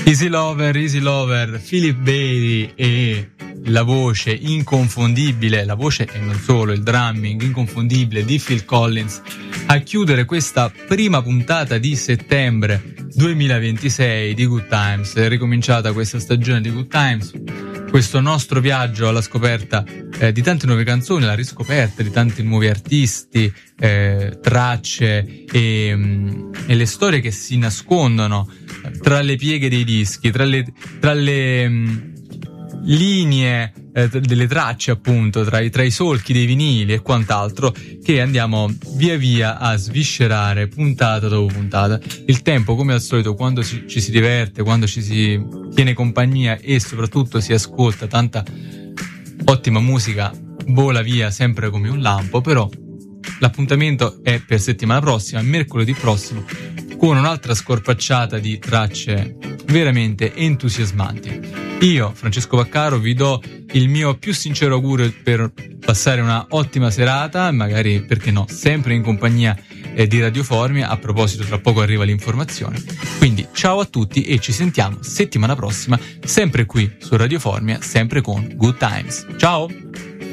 Easy Lover, Philip Bailey e la voce inconfondibile, la voce e non solo, il drumming inconfondibile di Phil Collins a chiudere questa prima puntata di settembre 2026 di Good Times. È ricominciata questa stagione di Good Times, questo nostro viaggio alla scoperta di tante nuove canzoni, alla riscoperta di tanti nuovi artisti, tracce e le storie che si nascondono tra le pieghe dei dischi, tra le linee delle tracce, appunto, tra i solchi dei vinili e quant'altro, che andiamo via via a sviscerare puntata dopo puntata. Il tempo, come al solito, quando ci si diverte, quando ci si tiene compagnia e soprattutto si ascolta tanta ottima musica, vola via sempre come un lampo. Però l'appuntamento è per settimana prossima, mercoledì prossimo, con un'altra scorpacciata di tracce veramente entusiasmanti. Io, Francesco Vaccaro, vi do il mio più sincero augurio per passare una ottima serata, magari, perché no, sempre in compagnia di Radio Formia. A proposito, tra poco arriva l'informazione. Quindi ciao a tutti e ci sentiamo settimana prossima, sempre qui su Radio Formia, sempre con Good Times. Ciao!